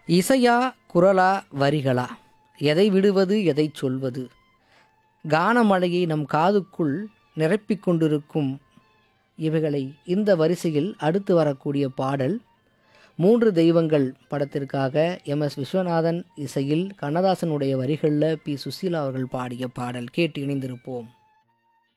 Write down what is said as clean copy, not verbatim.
இசையா குரலா வரிகளா, எதை விடுவது எதை சொல்வது, கானமழையை நம் காதுக்குள் நிரப்பிக் கொண்டிருக்கும் இவைகளை இந்த வரிசையில் அடுத்து வரக்கூடிய பாடல் 3 தெய்வங்கள் படத்திற்காக எம்.எஸ். விஸ்வநாதன் இசையில் கண்ணதாசனுடைய வரிகளில் பி. சுசீலா அவர்கள் பாடிய பாடல். கேட்டு இணைந்திருப்போம்.